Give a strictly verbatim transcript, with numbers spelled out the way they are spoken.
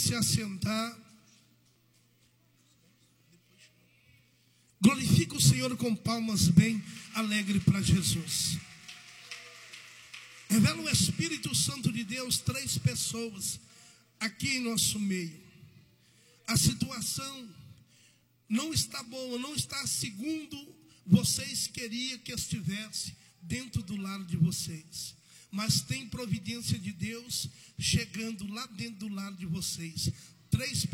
se assentar. Glorifica o Senhor com palmas bem alegre para Jesus. Revela o Espírito Santo de Deus, três pessoas aqui em nosso meio. A situação não está boa, não está segundo vocês queriam que estivesse dentro do lar de vocês. Mas tem providência de Deus chegando lá dentro do lar de vocês. Três